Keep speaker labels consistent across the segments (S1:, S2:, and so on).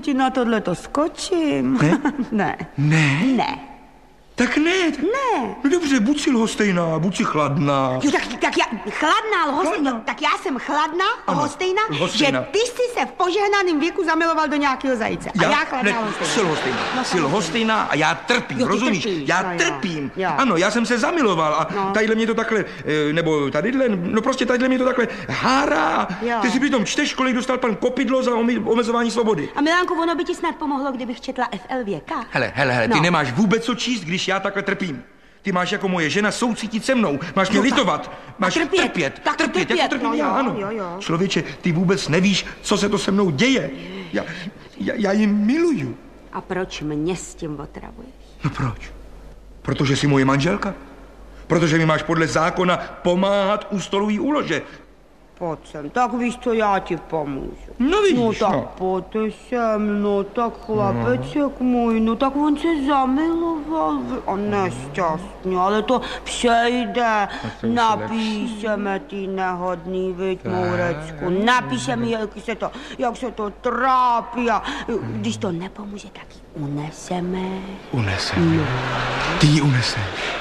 S1: ti na tohleto skočím.
S2: Ne?
S1: Ne.
S2: Ne?
S1: Ne.
S2: Tak ne.
S1: Ne.
S2: No dobře, buď si lhostejná, buď si chladná.
S1: Jo, tak já, chladná, lhostejná, no, tak já jsem chladná, lhostejná, že ty jsi se v požehnaném věku zamiloval do nějakého zajíce. A já chladná, lhostejná.
S2: Jsi lhostejná. No, jsi lhostejná a já trpím, jo, rozumíš? Trpíš, já trpím. Jo. Ano, já jsem se zamiloval a tadyhle mě to takhle, nebo tadyhle, no prostě tadyhle mě to takhle hárá. Jo. Ty si přitom čteš, kolik dostal pan Kopidlo za omezování svobody.
S1: A Milánku, ono by ti snad pomohlo, kdybych četla FL Věka.
S2: Hele, ty nemáš vůbec co číst, když já takhle trpím. Ty máš jako moje žena soucítit se mnou. Máš mě litovat. Máš trpět. Jako trpím já, ano.
S1: Jo.
S2: Člověče, ty vůbec nevíš, co se to se mnou děje. Já ji miluju.
S1: A proč mě s tím otravuješ?
S2: No proč? Protože jsi moje manželka? Protože mi máš podle zákona pomáhat u stolový úlože.
S1: Pojď sem, tak víš co, já ti pomůžu.
S2: No vidíš,
S1: no. Tak pojď sem, no tak chlapeček můj, no tak on se zamiloval a nešťastně, ale to přejde. Napíšeme ty nehodný, viď, Mourecku, napíšeme, jak se to trápí a když to nepomůže, tak ji uneseme.
S2: Uneseme? No. Ty ji uneseš?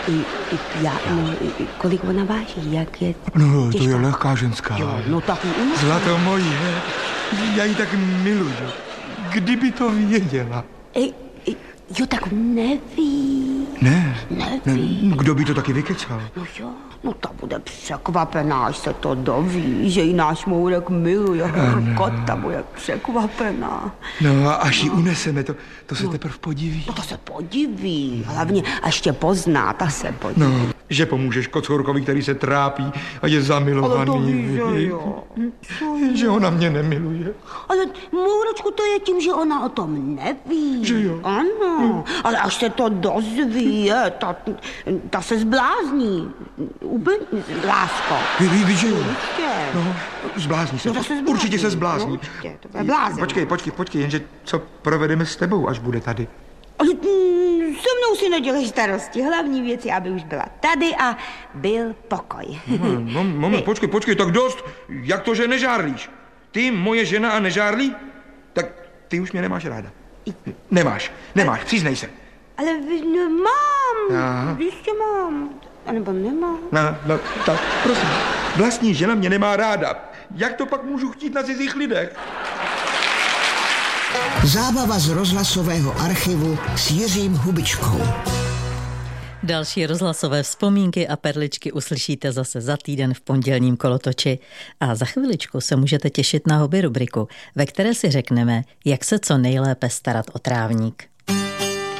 S1: Kolik ona váží, jak je
S2: no,
S1: těžká?
S2: To je lehká ženská.
S1: Jo, no tak ji uneseme.
S2: Zlato moje, já ji tak miluju. Kdyby to věděla.
S1: Jo, tak neví.
S2: Neví. Kdo by to taky vykecal?
S1: No jo, no ta bude překvapená, až se to doví, že ji náš Mourek miluje. Kota bude překvapená.
S2: No a až ji uneseme, to se teprve podiví.
S1: No to se podiví, hlavně až tě pozná, ta se podiví.
S2: No, že pomůžeš kocourkovi, který se trápí a je zamilovaný.
S1: Ale to víš, že jo.
S2: Že ona mě nemiluje.
S1: Ale Mourečku, to je tím, že ona o tom neví.
S2: Že jo?
S1: Ano, ale až se to dozví, ta se zblázní. Úplně lásko.
S2: Víš, že jo?
S1: No,
S2: zblázní se. Určitě se zblázní.
S1: No, určitě, to je blázen.
S2: Počkej, jenže co provedeme s tebou, až bude tady?
S1: Ale se mnou si nedělej starosti. Hlavní věc je, aby už byla tady a byl pokoj.
S2: Moment, počkej, tak dost. Jak to, že nežárlíš? Ty, moje žena a nežárlí? Tak ty už mě nemáš ráda. Nemáš, přiznej se.
S1: Ale mám, jistě mám. A nebo nemám.
S2: No, tak prosím, vlastní žena mě nemá ráda. Jak to pak můžu chtít na cizích lidech?
S3: Zábava z rozhlasového archivu s Jiřím Hubičkou.
S4: Další rozhlasové vzpomínky a perličky uslyšíte zase za týden v pondělním kolotoči. A za chviličku se můžete těšit na hobby rubriku, ve které si řekneme, jak se co nejlépe starat o trávník.